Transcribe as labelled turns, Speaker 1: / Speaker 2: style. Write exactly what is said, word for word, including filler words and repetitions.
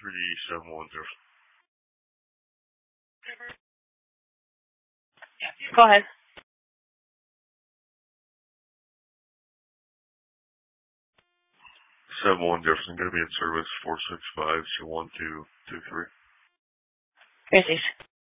Speaker 1: for the seven one zero.
Speaker 2: Go ahead.
Speaker 1: seven one Jefferson, going to be in service four six five two one two two three.
Speaker 2: Yes,